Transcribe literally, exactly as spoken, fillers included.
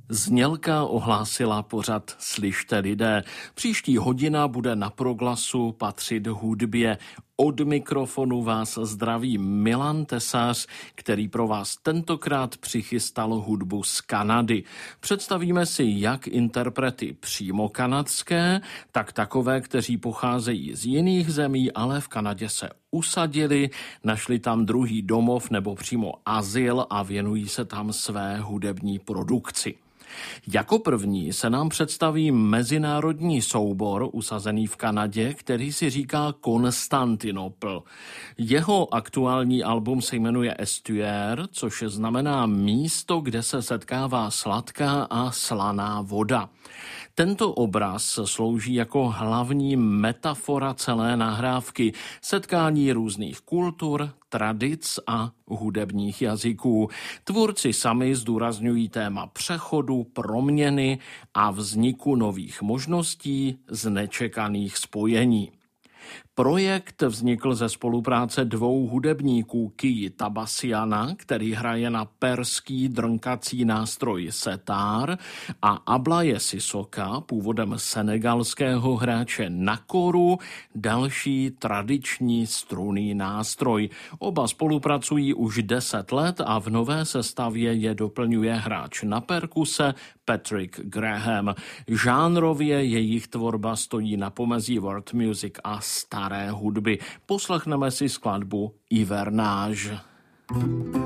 Znělka ohlásila pořad Slyšte lidé. Příští hodina bude na Proglasu patřit hudbě. Od mikrofonu vás zdraví Milan Tesař, který pro vás tentokrát přichystal hudbu z Kanady. Představíme si jak interprety přímo kanadské, tak takové, kteří pocházejí z jiných zemí, ale v Kanadě se usadili, našli tam druhý domov nebo přímo azyl a věnují se tam své hudební produkci. Jako první se nám představí mezinárodní soubor usazený v Kanadě, který si říká Konstantinopl. Jeho aktuální album se jmenuje Estuaire, což znamená místo, kde se setkává sladká a slaná voda. Tento obraz slouží jako hlavní metafora celé nahrávky, setkání různých kultur, tradic a hudebních jazyků. Tvůrci sami zdůrazňují téma přechodu, proměny a vzniku nových možností z nečekaných spojení. Projekt vznikl ze spolupráce dvou hudebníků, Kii Tabasiana, který hraje na perský drnkací nástroj setár, a Ablaye Sisoka, původem senegalského hráče na koru, další tradiční strunný nástroj. Oba spolupracují už deset let a v nové sestavě je doplňuje hráč na perkuse Patrick Graham. Žánrově jejich tvorba stojí na pomezí world music a staré hudby. Poslechneme si skladbu Hivernage.